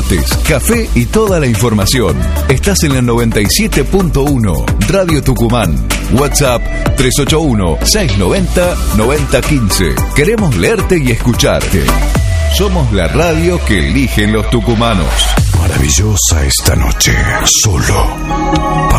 mates, café y toda la información. Estás en la 97.1 Radio Tucumán. WhatsApp 381-690-9015. Queremos leerte y escucharte. Somos la radio que eligen los tucumanos. Maravillosa esta noche, solo